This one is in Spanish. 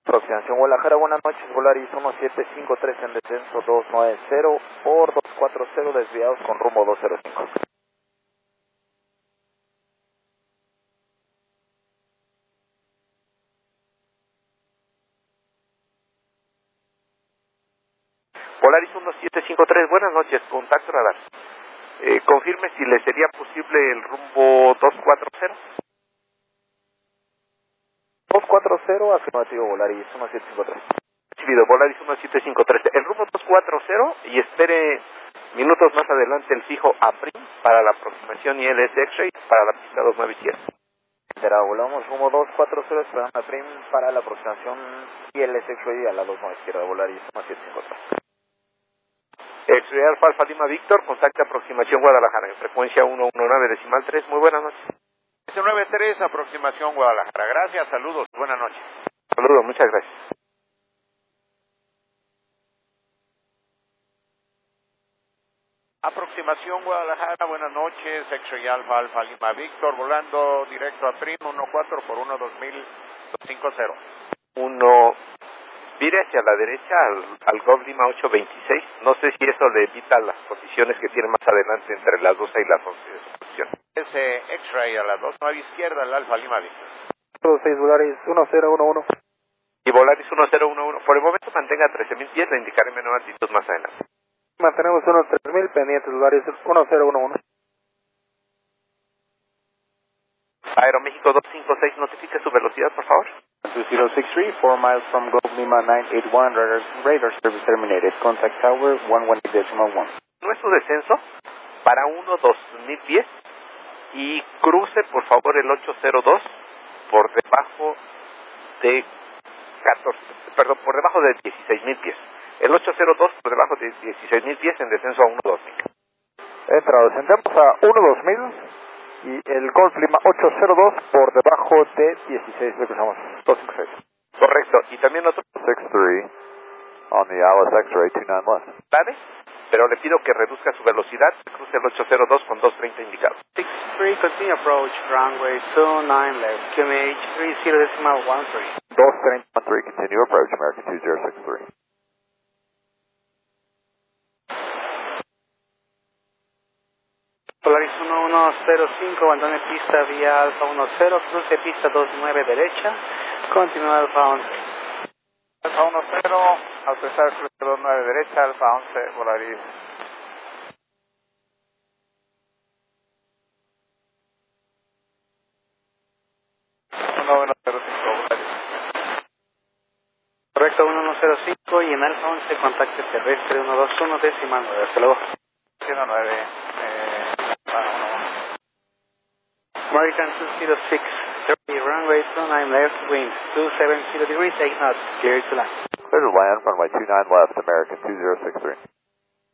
Aproximación Guadalajara, buenas noches, Volaris 1753 en descenso 290 por 240 desviados con rumbo 205. Volaris 1753, buenas noches, contacto radar. Confirme si le sería posible el rumbo 240. 240, afirmativo, Volaris 1753. Recibido, Volaris 1753. El rumbo 240 y espere minutos más adelante el fijo APRIM para la aproximación ILS X-Ray para la pista 2910. Será, volamos rumbo 240, esperando APRIM para la aproximación ILS X-Ray a la 29 izquierda, Volaris 1753. X-Ray Alfa Alfa Lima Víctor, contacta aproximación Guadalajara en frecuencia 119.3, muy buenas noches. 93, aproximación Guadalajara. Gracias, saludos, buenas noches. Saludos, muchas gracias. Aproximación Guadalajara, buenas noches, X-Ray Alfa Alfa Lima Víctor, volando directo a Prim, 14 por 1 2250. Vire hacia la derecha al Golf Lima 826, no sé si eso le evita las posiciones que tiene más adelante entre las 12 y las 11 de su posición. Ese X-Ray a la 29 izquierda, el Alfa Lima Víctor. 6 Volaris 1011. Y Volaris 1011, por el momento mantenga 13.000 pies, le indicaré menor altitud más adelante. Mantenemos unos 3.000 pendientes, Volaris 1011. Aeroméxico 256, notifique su velocidad, por favor. 2063, 4 miles from Golf Lima 981, radar service terminated. Contact tower 118.1. No es su descenso para 2.000 pies y cruce, por favor, el 802 por debajo de 16.000 pies. El 802 por debajo de 16.000 pies en descenso a 1.2000. Descendemos a 1.2000 y el Golf Lima 802 por debajo de 16, le cruzamos 256. Correcto, y también otro 63 on the Alice X-Ray 29 left. ¿sabe? Pero le pido que reduzca su velocidad, cruce el 802 con 230 indicados. 63, continue approach, runway 29 left, QMH 30.13. 230, continue approach, American 2063. Polaris 1105, abandone pista vía Alfa 10, cruce pista 29 derecha, continúa Alfa 11. Alfa 10, autorizar cruce 29 derecha, Alfa 11, Volaris. Correcto, 1105 y en Alfa 11 contacte terrestre 121 decimal 9, hasta luego. 109, American 206, 30, runway 29 left, wind 270 degrees, 8 knots, clear to land. Clear to land, runway 29 left, American 2063.